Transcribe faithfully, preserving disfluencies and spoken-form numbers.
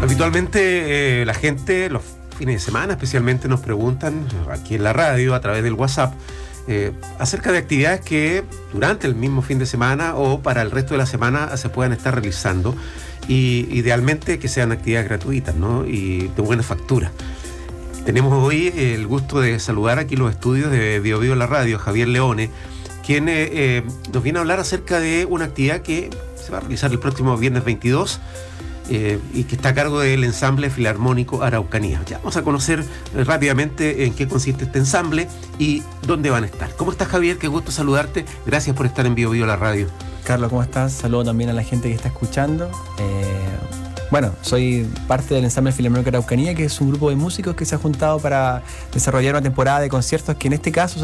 Habitualmente eh, la gente, los fines de semana especialmente, nos preguntan aquí en la radio, a través del WhatsApp, eh, acerca de actividades que durante el mismo fin de semana o para el resto de la semana se puedan estar realizando, y idealmente que sean actividades gratuitas, ¿no? Y de buena factura. Tenemos hoy el gusto de saludar aquí los estudios de Bio Bio la radio, Javier Leone, quien eh, eh, nos viene a hablar acerca de una actividad que se va a realizar el próximo viernes veintidós, Eh, y que está a cargo del ensamble filarmónico Araucanía. Ya vamos a conocer eh, rápidamente en qué consiste este ensamble y dónde van a estar. ¿Cómo estás, Javier? Qué gusto saludarte. Gracias por estar en Bio Bio la radio. Carlos, ¿cómo estás? Saludo también a la gente que está escuchando. Eh, bueno, soy parte del ensamble filarmónico Araucanía, que es un grupo de músicos que se ha juntado para desarrollar una temporada de conciertos que en este caso